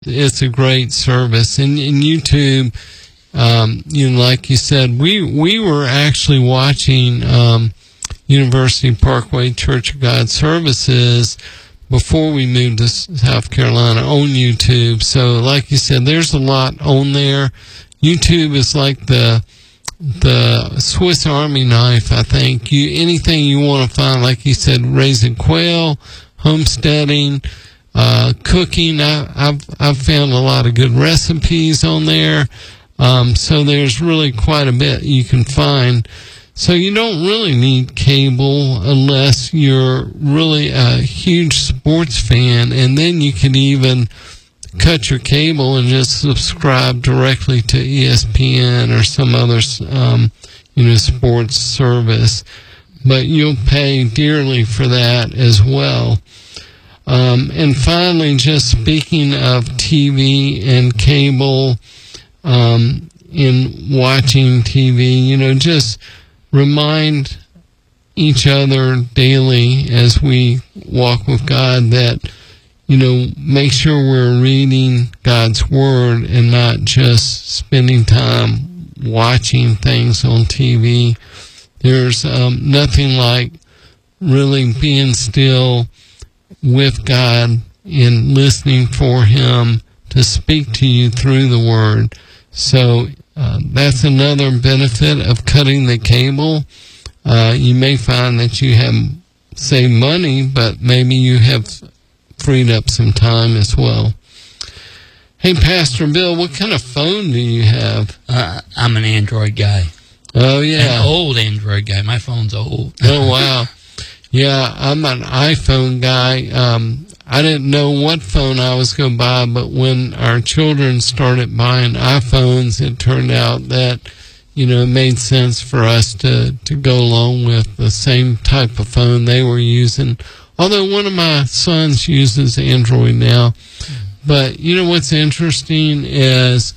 it's a great service. And YouTube, like you said, we were actually watching University Parkway Church of God services before we moved to South Carolina on YouTube. So like you said, there's a lot on there. YouTube is like the Swiss Army knife, I think. Anything you want to find, like you said, raising quail, homesteading, cooking. I've found a lot of good recipes on there. So there's really quite a bit you can find. So you don't really need cable unless you're really a huge sports fan, and then you can even cut your cable and just subscribe directly to ESPN or some other, sports service. But you'll pay dearly for that as well. And finally, just speaking of TV and cable, in watching TV, just remind each other daily as we walk with God that, make sure we're reading God's Word and not just spending time watching things on TV. There's nothing like really being still with God and listening for Him to speak to you through the Word. So that's another benefit of cutting the cable. You may find that you have saved money, but maybe you have freed up some time as well. Hey, Pastor Bill, what kind of phone do you have? I'm an Android guy. Oh, yeah. An old Android guy. My phone's old. Oh, wow. Yeah, I'm an iPhone guy. I didn't know what phone I was going to buy, but when our children started buying iPhones, it turned out that, it made sense for us to go along with the same type of phone they were using. Although one of my sons uses Android now. But, what's interesting is,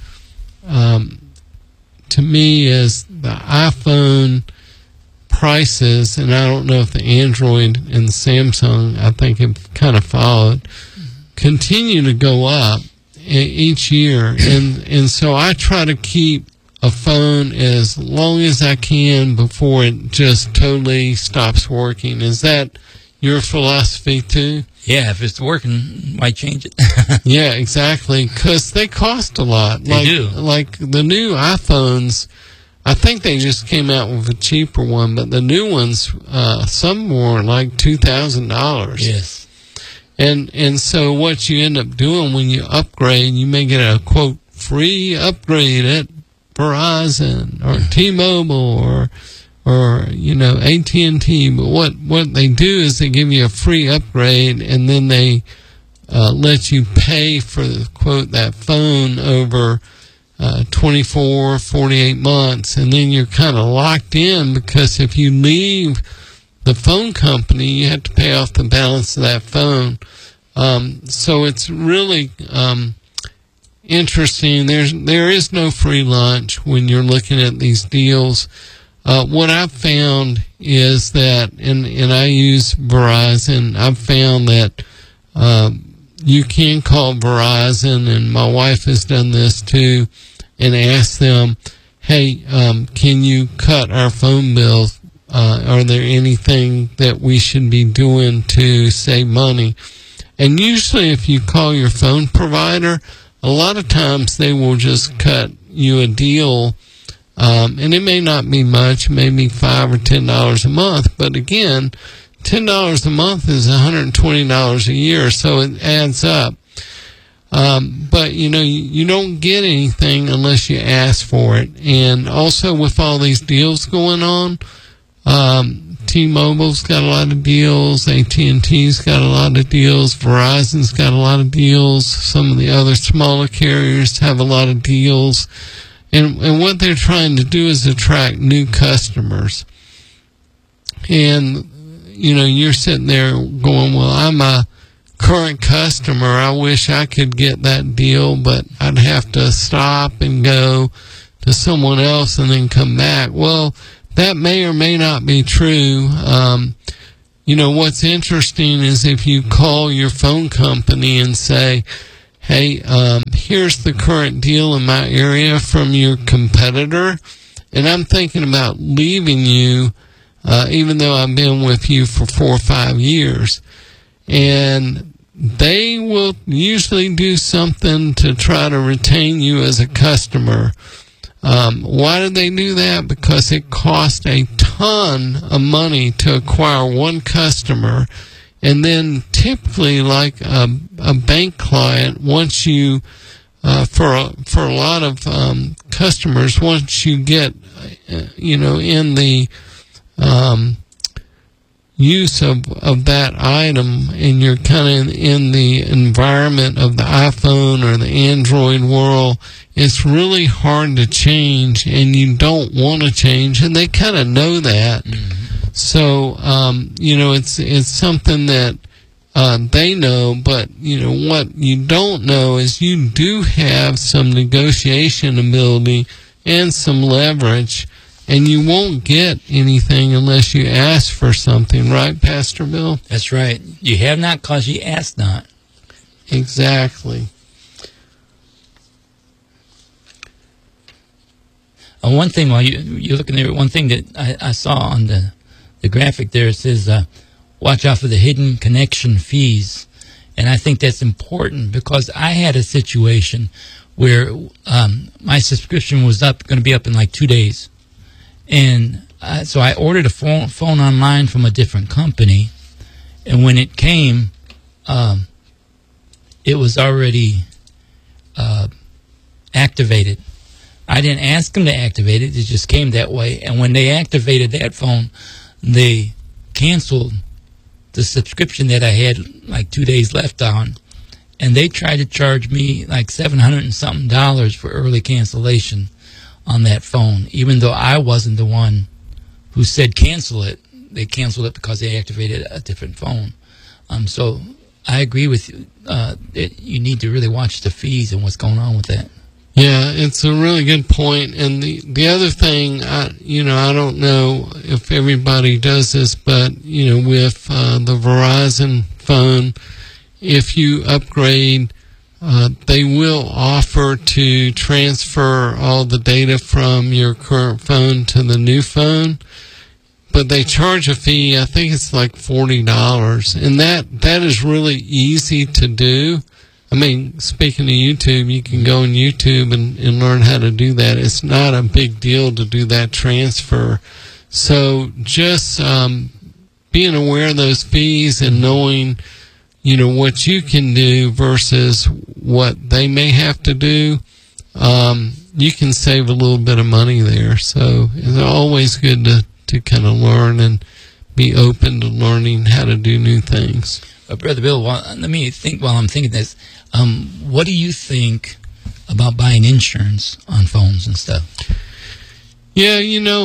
to me, is the iPhone prices, and I don't know if the Android and Samsung, I think have kind of followed, continue to go up each year. And so I try to keep a phone as long as I can before it just totally stops working. Is that your philosophy too? Yeah, if it's working, why change it? Yeah, exactly, because they cost a lot. They do. Like the new iPhones, I think they just came out with a cheaper one, but the new ones, some more like $2,000. Yes. And so what you end up doing when you upgrade, you may get a, quote, free upgrade at Verizon or T-Mobile or AT&T. But what they do is they give you a free upgrade, and then they let you pay for, quote, that phone over 24, 48 months, and then you're kind of locked in, because if you leave the phone company, you have to pay off the balance of that phone. So it's really interesting. There is no free lunch when you're looking at these deals. What I've found is that, and I use Verizon, I've found that you can call Verizon, and my wife has done this too, and ask them, hey, can you cut our phone bill? Are there anything that we should be doing to save money? And usually if you call your phone provider, a lot of times they will just cut you a deal, and it may not be much, maybe $5 or $10 a month, but again, $10 a month is $120 a year, so it adds up. But you don't get anything unless you ask for it. And also with all these deals going on, T-Mobile's got a lot of deals, AT&T's got a lot of deals, Verizon's got a lot of deals, some of the other smaller carriers have a lot of deals. And what they're trying to do is attract new customers. And, you're sitting there going, well, I'm a current customer. I wish I could get that deal, but I'd have to stop and go to someone else and then come back. Well, that may or may not be true. What's interesting is if you call your phone company and say, hey, here's the current deal in my area from your competitor, and I'm thinking about leaving you, even though I've been with you for 4 or 5 years. And they will usually do something to try to retain you as a customer. Why do they do that? Because it costs a ton of money to acquire one customer. And then typically, like a bank client, once you, for a lot of customers, once you get, in the use of that item, and you're kind of in the environment of the iPhone or the Android world, it's really hard to change, and you don't want to change, and they kind of know that. Mm-hmm. So, it's something that they know, but, what you don't know is you do have some negotiation ability and some leverage. And you won't get anything unless you ask for something, right, Pastor Bill? That's right. You have not because you ask not. Exactly. One thing, while you're looking there, one thing that I saw on the graphic there, it says, watch out for the hidden connection fees. And I think that's important because I had a situation where my subscription was going to be up in like 2 days. And so I ordered a phone online from a different company, and when it came, it was already activated. I didn't ask them to activate it; it just came that way. And when they activated that phone, they canceled the subscription that I had like 2 days left on, and they tried to charge me like $700 and something for early cancellation on that phone, even though I wasn't the one who said cancel it. They canceled it because they activated a different phone. So I agree with you that you need to really watch the fees and what's going on with that. Yeah, it's a really good point. And the other thing, I don't know if everybody does this, but, with the Verizon phone, if you upgrade, they will offer to transfer all the data from your current phone to the new phone, but they charge a fee. I think it's like $40, and that is really easy to do. I mean, speaking of YouTube, you can go on YouTube and learn how to do that. It's not a big deal to do that transfer. So just being aware of those fees and knowing what you can do versus what they may have to do, you can save a little bit of money there. So it's always good to kind of learn and be open to learning how to do new things. Brother Bill, let me think while I'm thinking this. What do you think about buying insurance on phones and stuff? Yeah,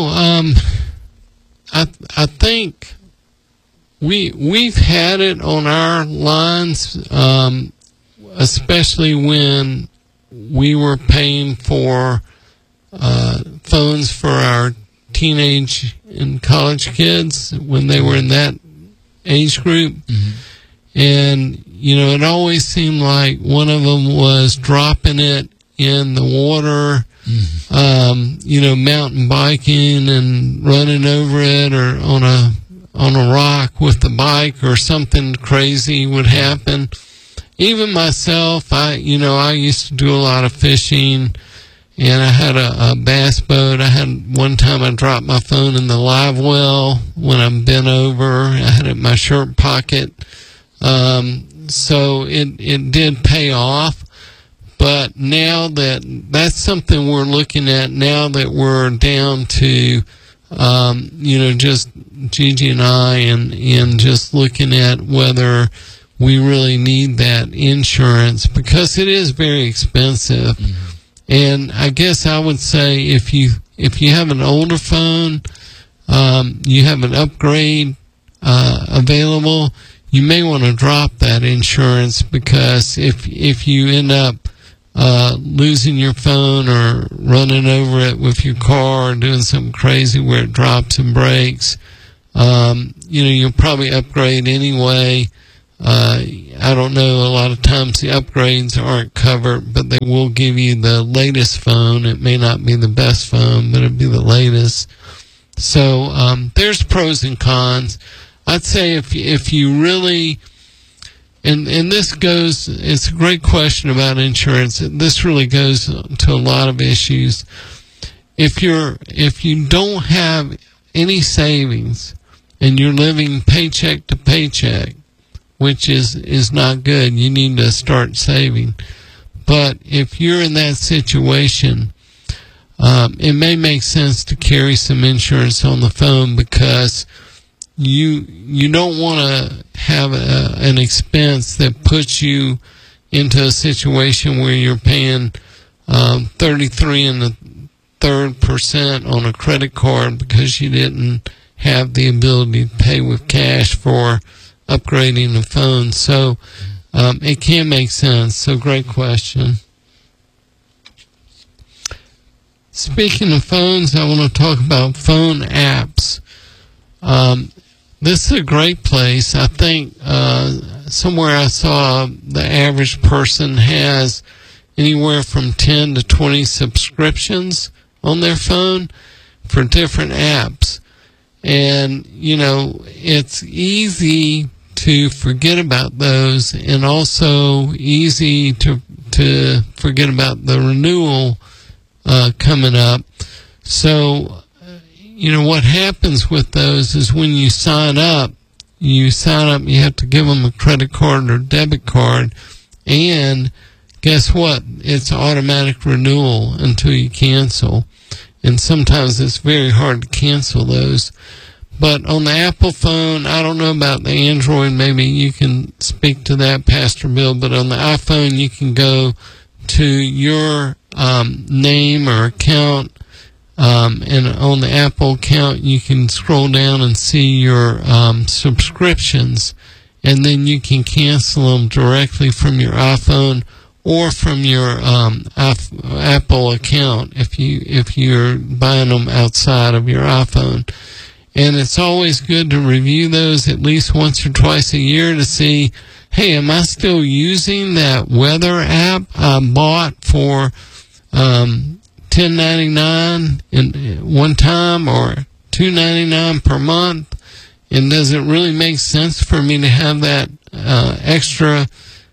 I think we've had it on our lines, especially when we were paying for phones for our teenage and college kids when they were in that age group. Mm-hmm. And, it always seemed like one of them was dropping it in the water, mountain biking and running over it, or on a rock with the bike, or something crazy would happen. Even myself, I used to do a lot of fishing, and I had a bass boat. One time I dropped my phone in the live well when I'm bent over. I had it in my shirt pocket. So it did pay off. But now that's something we're looking at now that we're down to, just Gigi and I, and just looking at whether we really need that insurance, because it is very expensive. Mm-hmm. And I guess I would say if you have an older phone, you have an upgrade available, you may want to drop that insurance, because if you end up losing your phone or running over it with your car or doing something crazy where it drops and breaks, you'll probably upgrade anyway. I don't know, a lot of times the upgrades aren't covered, but they will give you the latest phone. It may not be the best phone, but it'll be the latest. So there's pros and cons. I'd say if you really, and this goes, it's a great question about insurance. This really goes to a lot of issues. If you don't have any savings and you're living paycheck to paycheck, which is not good, you need to start saving. But if you're in that situation, it may make sense to carry some insurance on the phone, because you don't want to have an expense that puts you into a situation where you're paying 33 1/3% on a credit card because you didn't have the ability to pay with cash for upgrading the phone. So it can make sense. So great question. Speaking of phones, I want to talk about phone apps. This is a great place. I think somewhere I saw the average person has anywhere from 10 to 20 subscriptions on their phone for different apps. And, it's easy to forget about those, and also easy to forget about the renewal coming up. So, what happens with those is when you sign up, you have to give them a credit card or debit card, and guess what? It's automatic renewal until you cancel. And sometimes it's very hard to cancel those. But on the Apple phone, I don't know about the Android, maybe you can speak to that, Pastor Bill, but on the iPhone, you can go to your name or account, and on the Apple account, you can scroll down and see your subscriptions, and then you can cancel them directly from your iPhone or from your Apple account if you're buying them outside of your iPhone. And it's always good to review those at least once or twice a year to see, hey, am I still using that weather app I bought for $10.99 in one time or $2.99 per month? And does it really make sense for me to have that extra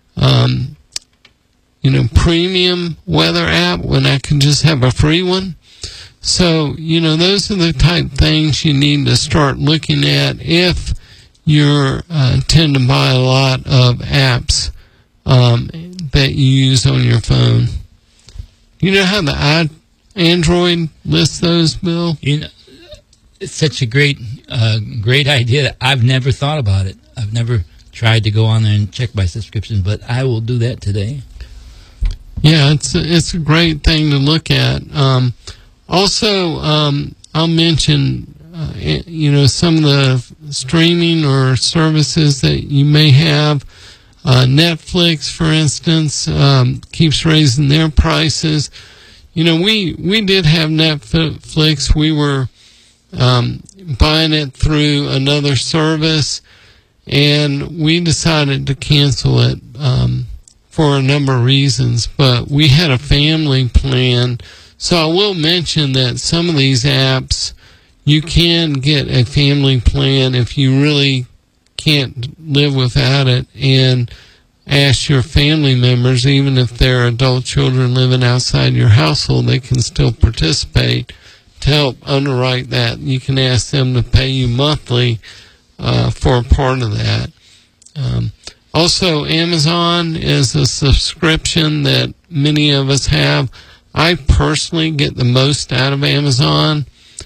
premium weather app when I can just have a free one? So, those are the type things you need to start looking at if you tend to buy a lot of apps that you use on your phone. You know how the Android lists those, Bill? It's such a great idea that I've never thought about it. I've never tried to go on there and check my subscription, but I will do that today. Yeah, it's a great thing to look at. Also, I'll mention, some of the streaming or services that you may have. Netflix, for instance, keeps raising their prices. We did have Netflix. We were buying it through another service, and we decided to cancel it for a number of reasons. But we had a family plan. So I will mention that some of these apps, you can get a family plan if you really can't live without it, and ask your family members, even if they're adult children living outside your household, they can still participate to help underwrite that. You can ask them to pay you monthly for a part of that. Also, Amazon is a subscription that many of us have. I personally get the most out of Amazon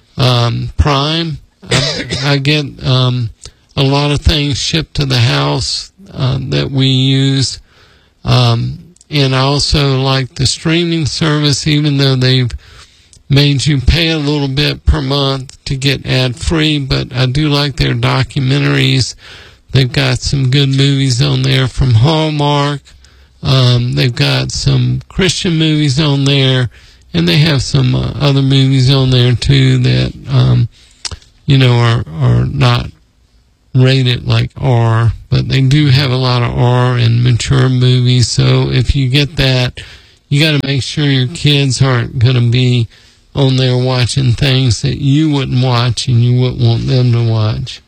Prime. I get a lot of things shipped to the house that we use. And I also like the streaming service, even though they've made you pay a little bit per month to get ad-free. But I do like their documentaries. They've got some good movies on there from Hallmark. They've got some Christian movies on there, and they have some other movies on there too that are not rate it like R, but they do have a lot of R and mature movies. So if you get that, you got to make sure your kids aren't going to be on there watching things that you wouldn't watch and you wouldn't want them to watch.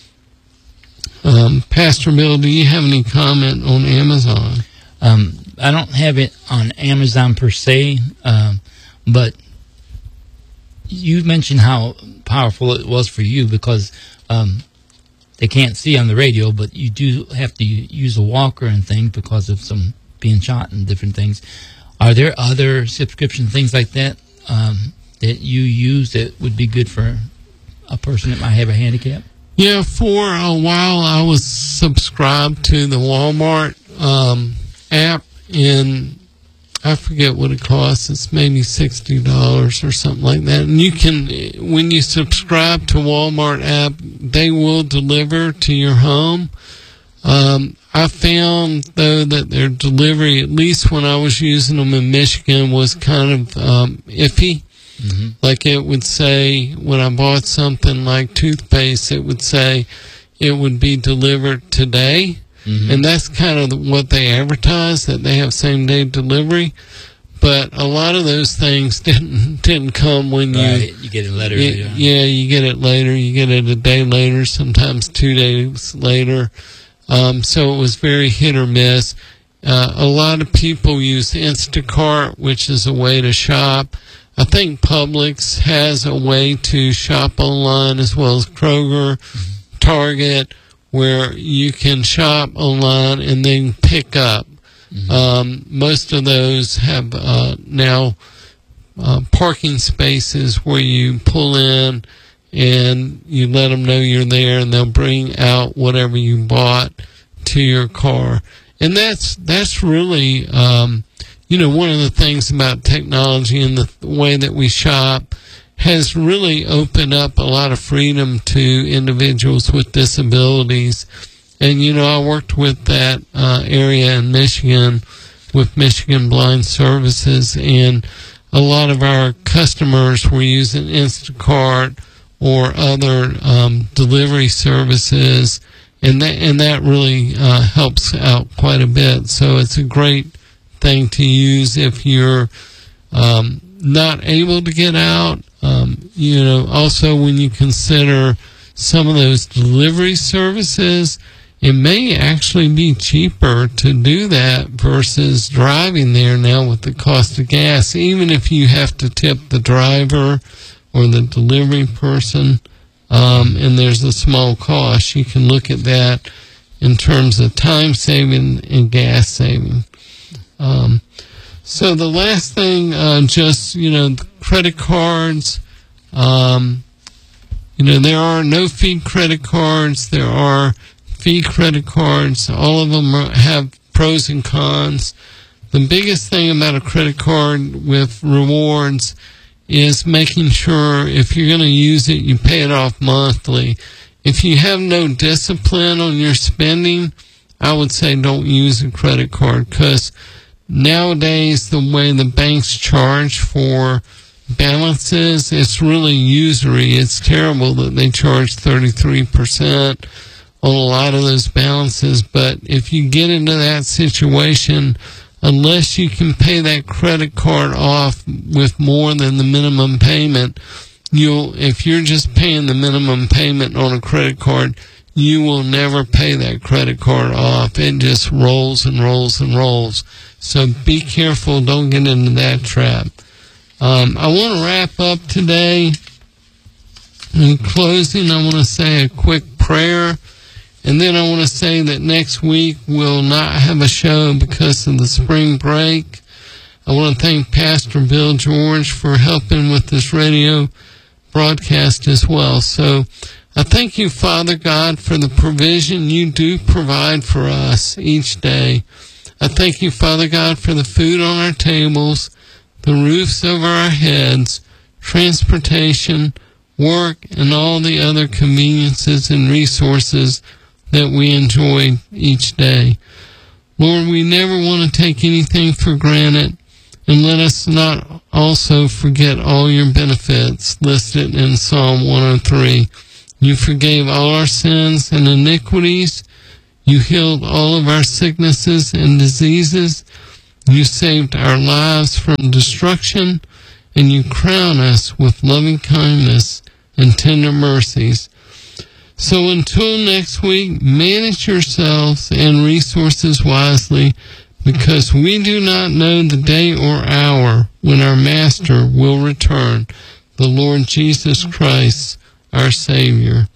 Pastor Bill, do you have any comment on Amazon? I don't have it on Amazon per se, but you mentioned how powerful it was for you because they can't see on the radio, but you do have to use a walker and things because of some being shot and different things. Are there other subscription things like that that you use that would be good for a person that might have a handicap? Yeah, for a while I was subscribed to the Walmart app, and I forget what it costs. It's maybe $60 or something like that. And you can, when you subscribe to Walmart app, they will deliver to your home. I found, though, that their delivery, at least when I was using them in Michigan, was kind of iffy. Mm-hmm. Like it would say, when I bought something like toothpaste, it would say it would be delivered today. Mm-hmm. And that's kind of what they advertise, that they have same-day delivery. But a lot of those things didn't come when you get it later. Yeah, you get it later. You get it a day later, sometimes 2 days later. So it was very hit or miss. A lot of people use Instacart, which is a way to shop. I think Publix has a way to shop online, as well as Kroger, mm-hmm. Target, where you can shop online and then pick up. Mm-hmm. Most of those have now parking spaces where you pull in and you let them know you're there, and they'll bring out whatever you bought to your car. And that's really one of the things about technology and the way that we shop has really opened up a lot of freedom to individuals with disabilities. And, I worked with that area in Michigan with Michigan Blind Services, and a lot of our customers were using Instacart or other delivery services, and that really helps out quite a bit. So it's a great thing to use if you're not able to get out. Also when you consider some of those delivery services, it may actually be cheaper to do that versus driving there now with the cost of gas. Even if you have to tip the driver or the delivery person, and there's a small cost, you can look at that in terms of time saving and gas saving. So the last thing, credit cards. There are no-fee credit cards. There are fee credit cards. All of them have pros and cons. The biggest thing about a credit card with rewards is making sure if you're going to use it, you pay it off monthly. If you have no discipline on your spending, I would say don't use a credit card, because nowadays the way the banks charge for balances, it's really usury. It's terrible that they charge 33% on a lot of those balances. But if you get into that situation, unless you can pay that credit card off with more than the minimum payment, if you're just paying the minimum payment on a credit card, you will never pay that credit card off. It just rolls and rolls and rolls. So be careful. Don't get into that trap. I want to wrap up today. In closing, I want to say a quick prayer. And then I want to say that next week we'll not have a show because of the spring break. I want to thank Pastor Bill George for helping with this radio broadcast as well. So I thank you, Father God, for the provision you do provide for us each day. I thank you, Father God, for the food on our tables, the roofs over our heads, transportation, work, and all the other conveniences and resources that we enjoy each day. Lord, we never want to take anything for granted, and let us not also forget all your benefits listed in Psalm 103. You forgave all our sins and iniquities. You healed all of our sicknesses and diseases. You saved our lives from destruction, and you crown us with loving kindness and tender mercies. So until next week, manage yourselves and resources wisely, because we do not know the day or hour when our Master will return, the Lord Jesus Christ, our Savior.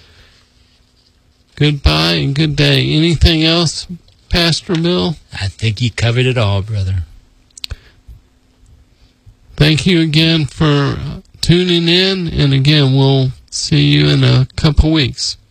Goodbye and good day. Anything else, Pastor Bill? I think you covered it all, brother. Thank you again for tuning in, and again, we'll see you in a couple weeks.